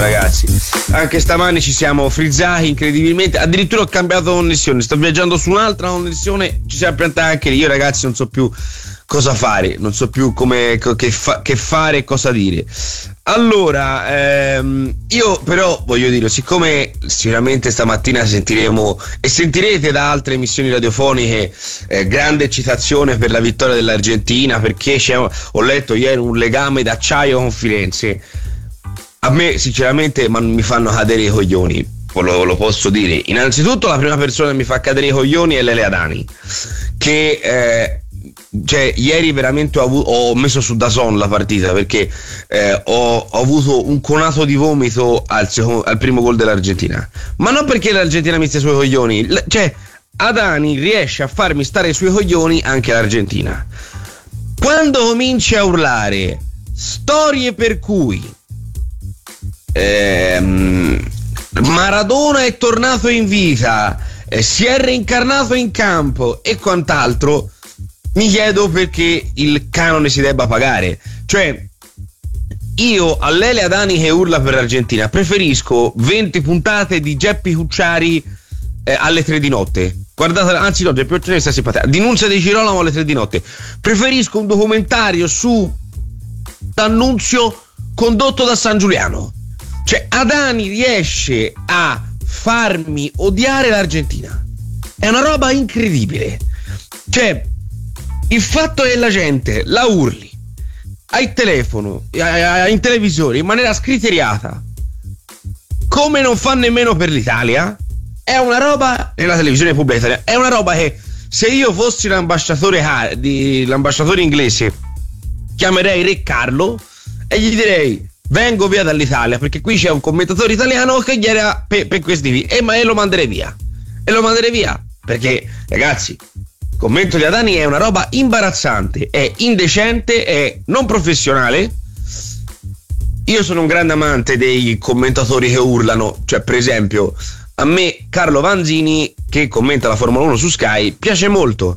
ragazzi. Anche stamani ci siamo frizzati incredibilmente. Addirittura ho cambiato connessione. Sto viaggiando su un'altra connessione. Ci siamo piantati anche lì. Io, ragazzi, non so più cosa fare. Non so più che fare e cosa dire. Allora, io però voglio dire, siccome sicuramente stamattina sentiremo e sentirete da altre emissioni radiofoniche grande eccitazione per la vittoria dell'Argentina, perché ho letto ieri un legame d'acciaio con Firenze. A me sinceramente mi fanno cadere i coglioni, lo posso dire. Innanzitutto la prima persona che mi fa cadere i coglioni è Lele Adani, che cioè ieri veramente ho messo su DAZN la partita, perché ho avuto un conato di vomito al primo gol dell'Argentina, ma non perché l'Argentina mi stia sui coglioni, cioè Adani riesce a farmi stare sui coglioni anche l'Argentina. Quando cominci a urlare storie per cui Maradona è tornato in vita, si è reincarnato in campo e quant'altro, mi chiedo perché il canone si debba pagare. Cioè, io a Lele Adani che urla per l'Argentina preferisco 20 puntate di Geppi Cucciari alle 3 di notte. Guardate, anzi no, Geppi Cucciari sta simpatica. Dinunzia di Girolamo alle 3 di notte. Preferisco un documentario su D'Annunzio condotto da San Giuliano. Cioè, Adani riesce a farmi odiare l'Argentina. È una roba incredibile. Cioè, il fatto che la gente la urli al telefono, in televisione, in maniera scriteriata, come non fa nemmeno per l'Italia, è una roba, nella televisione pubblica italiana, è una roba che se io fossi l'ambasciatore inglese, chiamerei Re Carlo e gli direi: vengo via dall'Italia perché qui c'è un commentatore italiano che gli era per questi e lo manderei via. E lo manderei via perché, ragazzi, il commento di Adani è una roba imbarazzante, è indecente, è non professionale. Io sono un grande amante dei commentatori che urlano, cioè per esempio a me Carlo Vanzini, che commenta la Formula 1 su Sky, piace molto.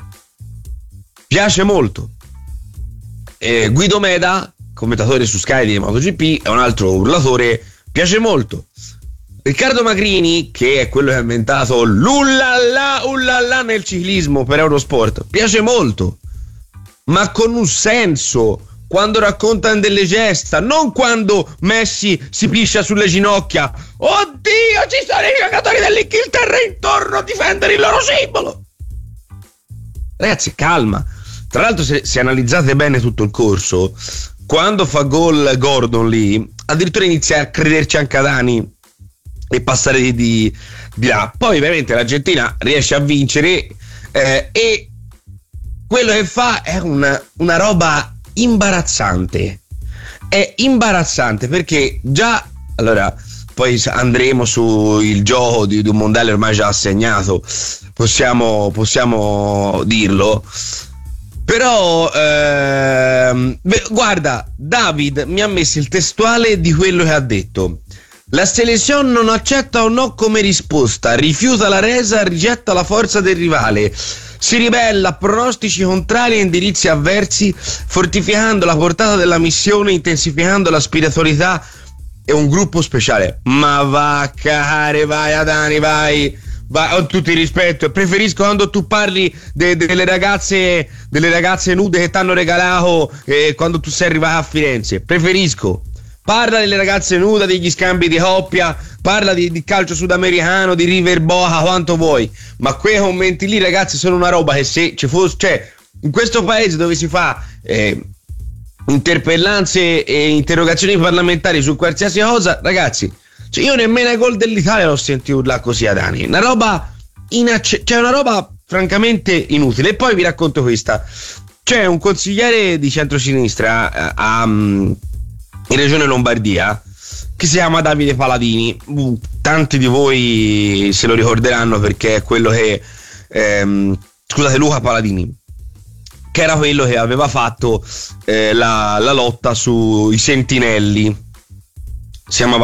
Guido Meda, commentatore su Sky di MotoGP, è un altro urlatore, piace molto. Riccardo Magrini, che è quello che ha inventato l'ullala nel ciclismo per Eurosport, piace molto, ma con un senso, quando raccontano delle gesta, non quando Messi si piscia sulle ginocchia. Oddio, ci sono i giocatori dell'Inghilterra intorno a difendere il loro simbolo. Ragazzi, calma. Tra l'altro, se analizzate bene tutto il corso, quando fa gol Gordon lì, addirittura inizia a crederci anche Adani e passare di là. Poi ovviamente l'Argentina riesce a vincere e quello che fa è una roba imbarazzante. È imbarazzante perché già, allora, poi andremo sul gioco di un mondiale ormai già assegnato, possiamo dirlo. Però guarda, David mi ha messo il testuale di quello che ha detto. La selezione non accetta un no come risposta, rifiuta la resa, rigetta la forza del rivale, si ribella a pronostici contrari e indirizzi avversi, fortificando la portata della missione, intensificando la spiritualità e un gruppo speciale. Ma va a cagare, vai Adani, vai, con tutto il rispetto. Preferisco quando tu parli delle ragazze nude che ti hanno regalato quando tu sei arrivato a Firenze. Preferisco. Parla delle ragazze nude, degli scambi di coppia, parla di calcio sudamericano, di River Boca, quanto vuoi, ma quei commenti lì, ragazzi, sono una roba che se ci fosse, cioè, in questo paese dove si fa interpellanze e interrogazioni parlamentari su qualsiasi cosa, ragazzi, cioè io nemmeno ai gol dell'Italia l'ho sentito urlare così a Dani, una roba cioè una roba francamente inutile. E poi vi racconto questa: c'è un consigliere di centrosinistra in regione Lombardia che si chiama Davide Paladini. Tanti di voi se lo ricorderanno perché è quello che scusate, Luca Paladini, che era quello che aveva fatto la lotta sui sentinelli. Si chiamava